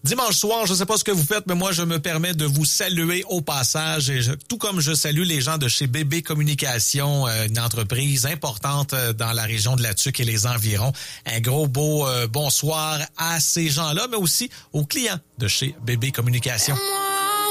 Dimanche soir, je ne sais pas ce que vous faites, mais moi, je me permets de vous saluer au passage. Tout comme je salue les gens de chez Bébé Communication, une entreprise importante dans la région de la Tuque et les environs. Un gros beau bonsoir à ces gens-là, mais aussi aux clients de chez Bébé Communication.